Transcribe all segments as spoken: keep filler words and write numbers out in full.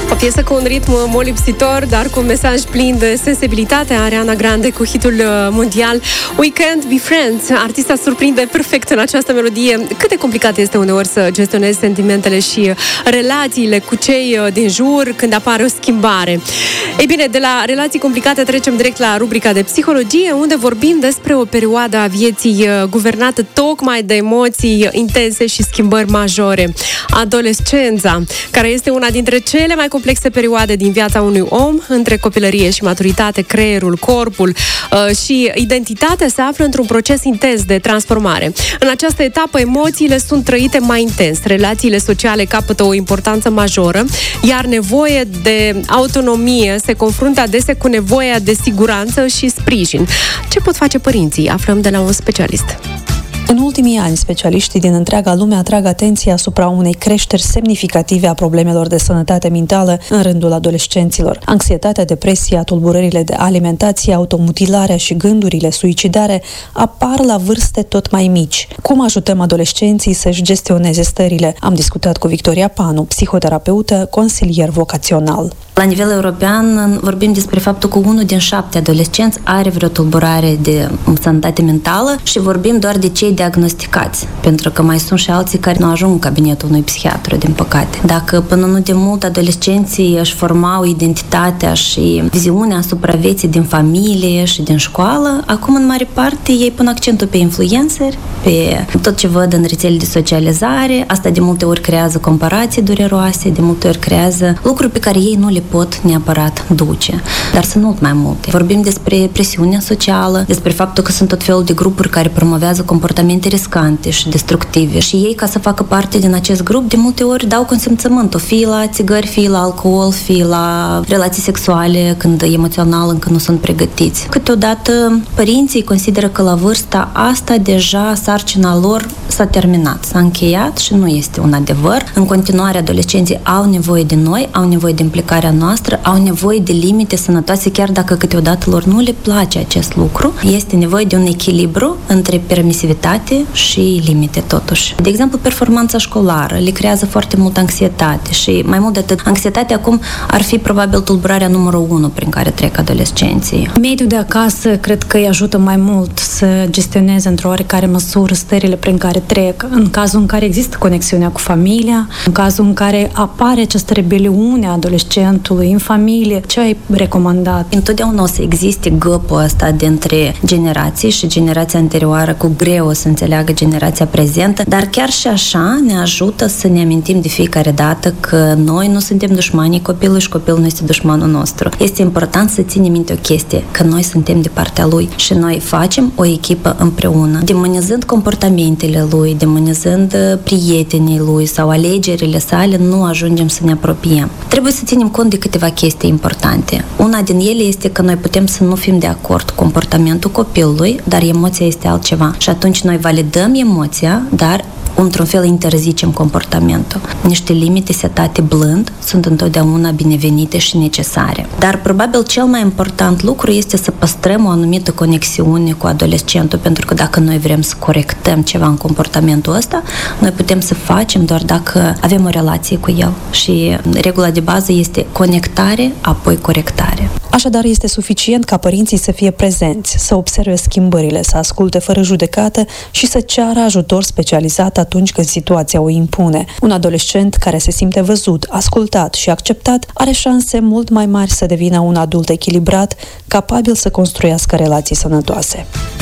O piesă cu un ritm molipsitor, dar cu un mesaj plin de sensibilitate. Ariana Grande cu hitul mondial We Can't Be Friends. Artista surprinde perfect în această melodie. Cât de complicat este uneori să gestionezi sentimentele și relațiile cu cei din jur când apare o schimbare. Ei bine, de la relații complicate trecem direct la rubrica de psihologie, unde vorbim despre o perioadă a vieții guvernată tocmai de emoții intense și schimbări majore. Adolescența, care este una dintre cele mai complexe perioade din viața unui om. Între copilărie și maturitate, creierul, corpul uh, și identitatea se află într-un proces intens de transformare. În această etapă, emoțiile sunt trăite mai intens, relațiile sociale capătă o importanță majoră, iar nevoie de autonomie se confruntă adesea cu nevoia de siguranță și sprijin. Ce pot face părinții? Aflăm de la un specialist. În ultimii ani, specialiștii din întreaga lume atrag atenția asupra unei creșteri semnificative a problemelor de sănătate mentală în rândul adolescenților. Anxietatea, depresia, tulburările de alimentație, automutilarea și gândurile suicidare apar la vârste tot mai mici. Cum ajutăm adolescenții să-și gestioneze stările? Am discutat cu Victoria Panu, psihoterapeută, consilier vocațional. La nivel european vorbim despre faptul că unul din șapte adolescenți are vreo tulburare de sănătate mentală și vorbim doar de cei diagnosticați, pentru că mai sunt și alții care nu ajung în cabinetul unui psihiatru, din păcate. Dacă până nu de mult adolescenții își formau identitatea și viziunea asupra vieții din familie și din școală, acum în mare parte ei pun accentul pe influenceri, pe tot ce văd în rețele de socializare. Asta de multe ori creează comparații dureroase, de multe ori creează lucruri pe care ei nu le pot neapărat duce. Dar sunt mult mai multe. Vorbim despre presiunea socială, despre faptul că sunt tot felul de grupuri care promovează comportamente riscante și destructive. Și ei, ca să facă parte din acest grup, de multe ori dau consimțământul, fie la țigări, fie la alcool, fie la relații sexuale, când emoțional încă nu sunt pregătiți. Câteodată părinții consideră că la vârsta asta deja sarcina lor s-a terminat, s-a încheiat și nu este un adevăr. În continuare, adolescenții au nevoie de noi, au nevoie de implicarea noastră, au nevoie de limite sănătoase, chiar dacă câteodată lor nu le place acest lucru. Este nevoie de un echilibru între permisivitate și limite, totuși. De exemplu, performanța școlară le creează foarte multă anxietate și, mai mult de atât, anxietatea acum ar fi probabil tulburarea numărul unu prin care trec adolescenții. Mediul de acasă cred că îi ajută mai mult să gestioneze într-o oarecare măsură stările prin care trec, în cazul în care există conexiunea cu familia, în cazul în care apare această rebeliune a adolescentului în familie. Ce ai recomandat? Întotdeauna o să existe găpul ăsta dintre generații și generația anterioară cu greu o să înțeleagă generația prezentă, dar chiar și așa ne ajută să ne amintim de fiecare dată că noi nu suntem dușmanii copilului și copilul nu este dușmanul nostru. Este important să ținem minte o chestie, că noi suntem de partea lui și noi facem o echipă împreună. Demonizând comportamentele lui, demonizând prietenii lui sau alegerile sale, nu ajungem să ne apropiem. Trebuie să ținem cont de câteva chestii importante. Una din ele este că noi putem să nu fim de acord cu comportamentul copilului, dar emoția este altceva. Și atunci noi validăm emoția, dar într-un fel interzicem comportamentul. Niște limite setate blând sunt întotdeauna binevenite și necesare. Dar probabil cel mai important lucru este să păstrăm o anumită conexiune cu adolescentul, pentru că dacă noi vrem să corectăm ceva în comportamentul ăsta, noi putem să facem doar dacă avem o relație cu el. Și regula de bază este conectare, apoi corectare. Așadar, este suficient ca părinții să fie prezenți, să observe schimbările, să asculte fără judecată și să ceară ajutor specializat atunci când situația o impune. Un adolescent care se simte văzut, ascultat și acceptat are șanse mult mai mari să devină un adult echilibrat, capabil să construiască relații sănătoase.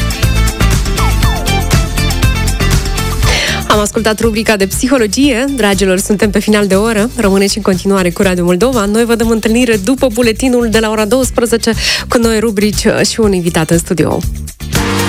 Am ascultat rubrica de psihologie. Dragilor, suntem pe final de oră. Rămâneți în continuare cu Radio Moldova. Noi vă dăm întâlnire după buletinul de la ora douăsprezece cu noi rubrici și un invitat în studio.